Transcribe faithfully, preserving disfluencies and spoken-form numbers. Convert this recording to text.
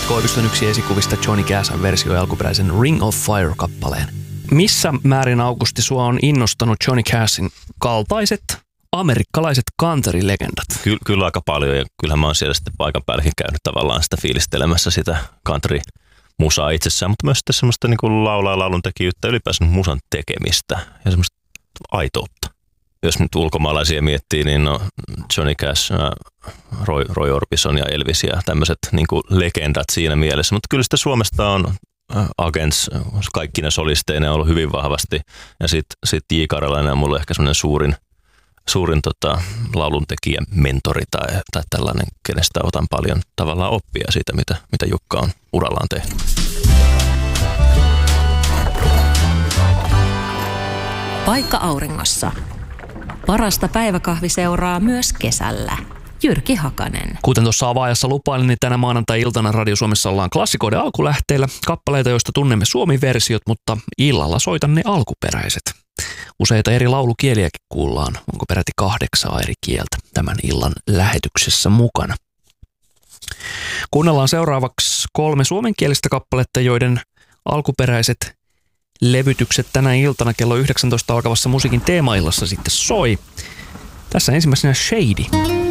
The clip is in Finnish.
Koiviston yksi esikuvista Johnny Cassin versioi alkuperäisen Ring of Fire-kappaleen. Missä määrin, Augusti, sua on innostanut Johnny Cassin kaltaiset amerikkalaiset country-legendat? Ky- kyllä aika paljon, ja kyllähän mä oon siellä sitten paikan päälläkin käynyt tavallaan sitä fiilistelemässä sitä country-musaa itsessään, mutta myös sitten semmoista niin kuin laulaa ja lauluntekijyyttä, ylipäänsä musan tekemistä ja semmoista aitoutta. Jos nyt ulkomaalaisia miettii, niin no Johnny Cash, Roy, Roy Orbison ja Elvis ja tämmöiset niin kuin legendat siinä mielessä, mutta kyllä sitten Suomesta on Agents, kaikki ne solisteina on ollut hyvin vahvasti, ja sitten sit J. Karjalainen on mulle ehkä semmoinen suurin, suurin tota, lauluntekijä, mentori tai, tai tällainen, kenestä otan paljon tavallaan oppia siitä, mitä, mitä Jukka on urallaan tehnyt. Paikka auringossa. Parasta päiväkahviseuraa myös kesällä. Jyrki Hakanen. Kuten tuossa avaajassa lupailin, niin tänä maanantai-iltana Radio Suomessa ollaan klassikoiden alkulähteillä. Kappaleita, joista tunnemme suomi-versiot, mutta illalla soitan ne alkuperäiset. Useita eri laulukieliäkin kuullaan. Onko peräti kahdeksaa eri kieltä tämän illan lähetyksessä mukana. Kuunnellaan seuraavaksi kolme suomenkielistä kappaletta, joiden alkuperäiset levytykset tänä iltana kello yhdeksäntoista alkavassa musiikin teemaillassa sitten soi. Tässä ensimmäisenä Shady.